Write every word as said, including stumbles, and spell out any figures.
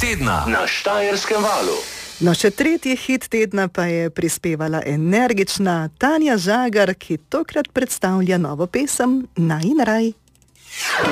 tedna na Štajerskem valu. No, še tretji hit tedna pa je prispevala energična Tanja Žagar, ki tokrat predstavlja novo pesem Na in raj.